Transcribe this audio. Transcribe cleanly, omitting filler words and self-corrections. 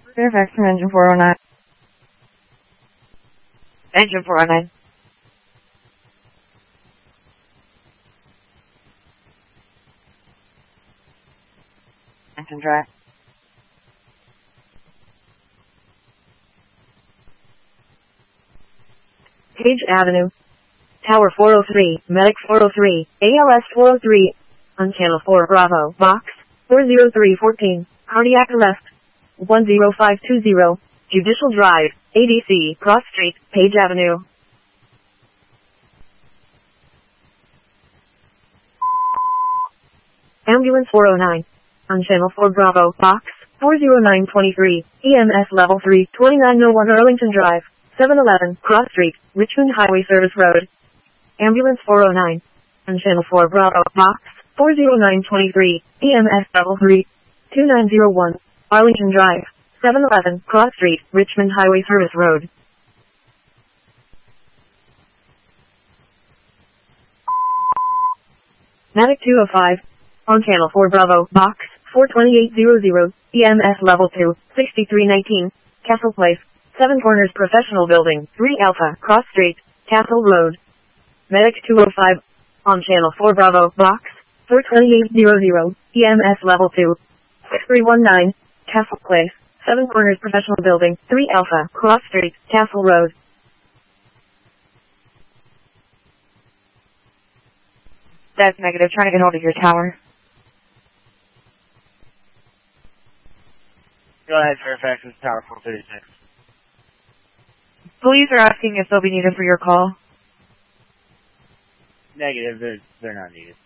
Fairfax from engine 409. Engine 409. Engine drive. Page Avenue. Tower 403, Medic 403, ALS 403, on Channel 4 Bravo, Box 40314, cardiac arrest, 10520, Judicial Drive, ADC, Cross Street, Page Avenue. Ambulance 409, on Channel 4 Bravo, Box 40923, EMS Level 3, 2901 Arlington Drive, 711, Cross Street, Richmond Highway Service Road. Ambulance 409, on Channel 4 Bravo, Box 40923, EMS Level 3, 2901, Arlington Drive, 711, Cross Street, Richmond Highway Service Road. Medic 205, on Channel 4 Bravo, Box 42800, EMS Level 2, 6319, Castle Place, Seven Corners Professional Building, 3 Alpha, Cross Street, Castle Road. Medic 205, on Channel 4 Bravo, Box 42800, EMS Level 2, 6319, Castle Place, Seven Corners Professional Building, 3 Alpha, Cross Street, Castle Road. That's negative. Trying to get hold of your tower. Go ahead, Fairfax. It's Tower 436. Police are asking if they'll be needed for your call. Negative. They're not needed.